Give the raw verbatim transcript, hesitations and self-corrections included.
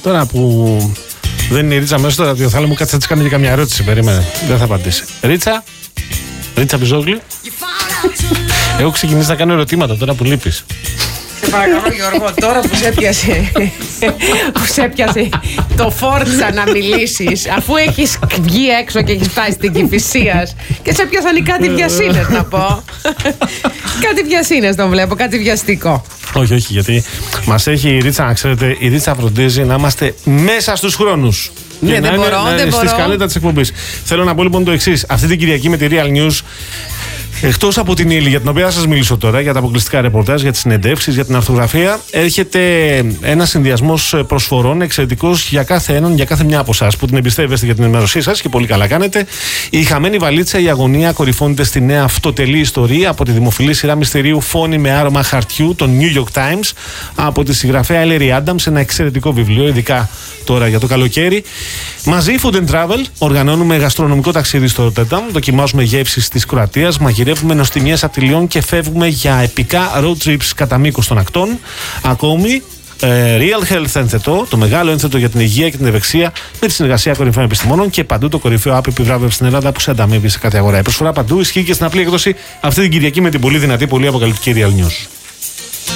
Τώρα που δεν είναι η Ρίτσα μέσα στο ραδιοθάλαμο, κάτσε να της κάνει και καμιά ερώτηση. Περίμενε, δεν θα απαντήσει. Ρίτσα, Ρίτσα Μπιζόγλου. Έχω ξεκινήσει να κάνω ερωτήματα τώρα που λείπεις. Σε παρακαλώ Γιώργο, τώρα που σε έπιασε, που σε έπιασε το φόρτσα να μιλήσεις, αφού έχεις βγει έξω και έχεις φτάσει στην Κηφισίας και σε έπιασαν οι κάτι βιασύνες, να πω. Κάτι βιασύνες τον βλέπω, κάτι βιαστικό. Όχι, όχι, γιατί μας έχει η Ρίτσα, να ξέρετε, η Ρίτσα φροντίζει να είμαστε μέσα στους χρόνους. Ναι, δεν μπορώ, δεν μπορώ. Στη σκαλέτα της εκπομπής. Θέλω να πω λοιπόν το εξής. Αυτή την Κυριακή με τη Real News, εκτός από την ύλη για την οποία θα σας μιλήσω τώρα, για τα αποκλειστικά ρεπορτάζ, για τις συνεντεύξεις, για την αρθογραφία, έρχεται ένας συνδυασμός προσφορών εξαιρετικός για κάθε έναν, για κάθε μια από εσάς που την εμπιστεύεστε για την ενημέρωσή σας και πολύ καλά κάνετε. Η χαμένη βαλίτσα, η αγωνία κορυφώνεται στη νέα αυτοτελή ιστορία από τη δημοφιλή σειρά μυστηρίου Φόνη με άρωμα χαρτιού, των New York Times, από τη συγγραφέα Ellery Adams, ένα εξαιρετικό βιβλίο, ειδικά τώρα για το καλοκαίρι. Μαζί Food and Travel, οργανώνουμε γαστρονομικό ταξίδι στο Ρότερνταμ, δοκιμάζουμε γεύσεις της Κροατίας, μαγειρεύουμε νοστιμιές από τη Λιόν και φεύγουμε για επικά road trips κατά μήκος των ακτών. Ακόμη, ε, Real Health ένθετο, το μεγάλο ένθετο για την υγεία και την ευεξία, με τη συνεργασία κορυφαίων επιστημόνων και παντού το κορυφαίο app επιβράβευση στην Ελλάδα που σε ανταμείβει σε κάθε αγορά. Η προσφορά παντού ισχύει και στην απλή έκδοση αυτή την Κυριακή με την πολύ δυνατή, πολύ αποκαλυπτική Real News.